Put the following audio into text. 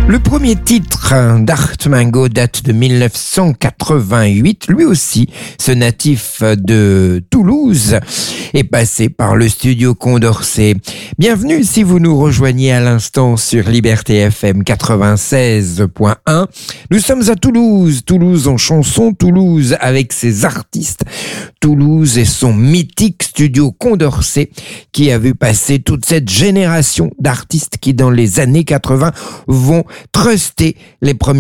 Le premier titre d'Art Mengo date de 1988. Lui aussi, ce natif de Toulouse, est passé par le studio Condorcet. Bienvenue si vous nous rejoignez à l'instant sur Liberté FM 96.1. Nous sommes à Toulouse, Toulouse en chanson, Toulouse avec ses artistes, Toulouse et son mythique studio Condorcet qui a vu passer toute cette génération d'artistes qui dans les années 80 vont truster les premiers